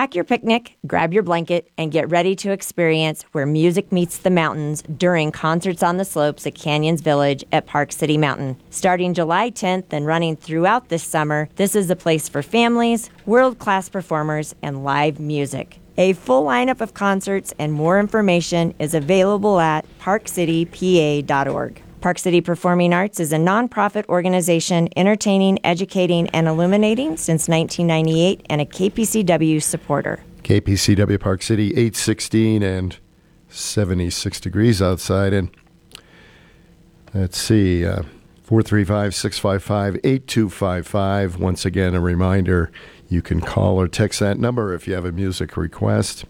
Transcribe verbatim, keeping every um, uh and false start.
Pack your picnic, grab your blanket, and get ready to experience where music meets the mountains during Concerts on the Slopes at Canyons Village at Park City Mountain. Starting July tenth and running throughout this summer, this is a place for families, world-class performers, and live music. A full lineup of concerts and more information is available at park city p a dot org. Park City Performing Arts is a nonprofit organization entertaining, educating, and illuminating since nineteen ninety-eight and a K P C W supporter. K P C W Park City, eight sixteen and seventy-six degrees outside. And let's see, uh, four three five, six five five, eight two five five. Once again, a reminder, you can call or text that number if you have a music request.